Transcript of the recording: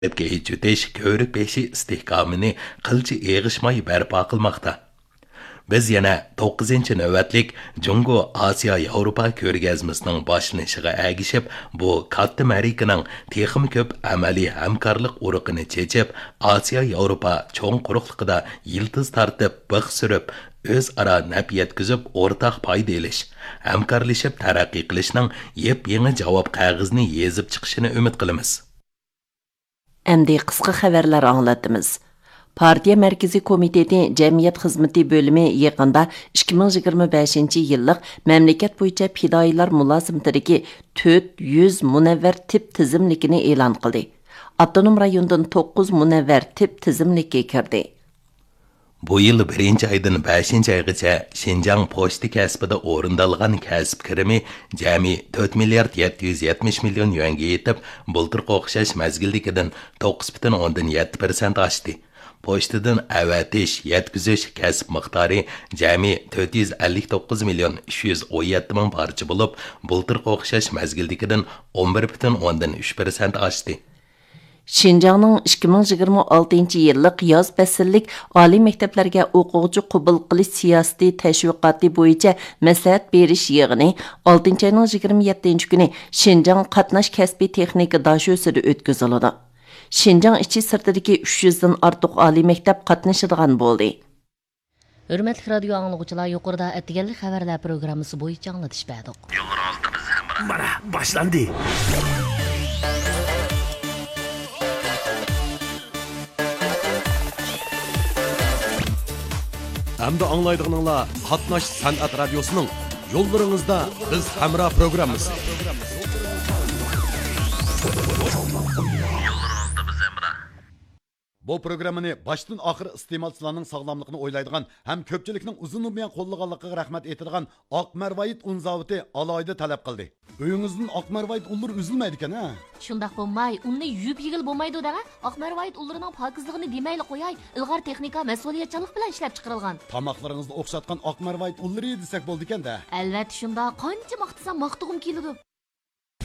Hech o'tish ko'rik beshi istehkomini qilchi eg'ishmay barpo qilmoqda. Biz yana 9-navbatlik Jungo Osiyo Yevropa ko'rgazmasining boshlanishiga agishib, bu katta marikaning texnik ko'p amaliy hamkorlik urug'ini chechib, Osiyo Yevropa cho'ng quruqligida yildiz tartib big' surib, o'zaro naf yetkazib, o'rtaq foyda olish, hamkorlashib taraqqiy qilishning yep-yangi javob qog'ozini yezib chiqishini umid qilamiz. Endi qisqa xabarlar anglatamiz. Partiya Mərkəzi Komiteti Cəmiyyət Xidməti bölümü yaqında 2025 yillik məmləkət boyunca fidoyilar mulozimətidəki 400 munavvar tip tizimlikini e'lon qildi. Avtonom rayondan 9 munavvar tip tizimlikka kirdi. Bu yil 1-oydan 5-oygacha Şinjan pochta kasbida o'rindalgan kasb kirimi jami 4 milliard 770 million yuanga yetib, bultirga o'xshash mazgildikidan 9,7% oshdi. Pochtadan avatish, yetkazish kasb miqdori jami 459 million 217 ming parcha bo'lib, bultirga o'xshash mazgildikidan 11,3% oshdi. Şinjanның 2026 yillik yoz fasllik oliy maktablarga o'quvchi qabul qilish siyosati tashviqoti bo'yicha maslahat berish yig'ini 6-oyning 27-kuni Şinjan qatnash kasbiy texnika dashosida o'tkaziladi. Şinjan ichi sirtidagi 300 dan ortiq oliy maktab qatnashadigan bo'ldi. Hürmetli radyo anlıqçılar yuqorida etganlik xabarlar programmasi bo'yicha anglatish berdik. Mana boshlandi. Hamda anglaydiganlar Qatnash san'at radiosining yo'llaringizda biz hamra programmasi. Bu programmani başdan oxir iste'molchilarning sog'lomligini o'ylaydigan ham ko'pchilikning uzun umr bilan qo'llaganligiga rahmat aytadigan Oqmarvoyit un zavodi alohida talab qildi. Uyingizdan Oqmarvoyit unlar uzilmaydi ekan, ha? Shundaq bo'lmay, unni yuyib yig'il bo'lmaydi da. Oqmarvoyit unlarining pokizligini demayli qo'yay, ilg'or texnika mas'uliyatchanlik bilan ishlab chiqarilgan. Tamoqlaringizni o'xshatgan Oqmarvoyit unlari desak bo'ldi ekan-da. Albatta shunda qancha maqtasam maqtug'im keladi.